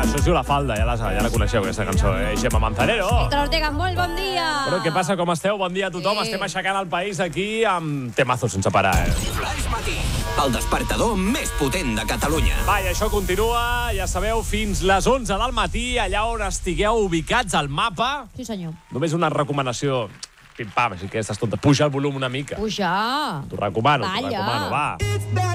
Això es diu La Falda, ja la coneixeu, aquesta cançó, Gemma Manzanero. Héctor Ortega, molt bon dia. Però què passa, com esteu? Bon dia a tothom. Estem aixecant el país aquí amb temazos sense parar, Flaix Matí, el despertador més potent de Catalunya. Va, i això continua, ja sabeu, fins les 11 del matí, allà on estigueu ubicats al mapa. Sí, senyor. Només una recomanació, pim-pam, així que estàs tonta. Puja el volum una mica. Puja. T'ho recomano, Calla. va.